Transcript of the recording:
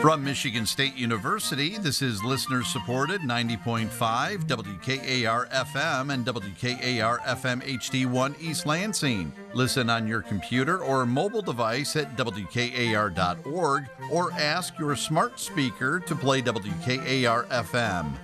From Michigan State University, this is listener-supported 90.5 WKAR-FM and WKAR-FM HD1 East Lansing. Listen on your computer or mobile device at WKAR.org or ask your smart speaker to play WKAR-FM.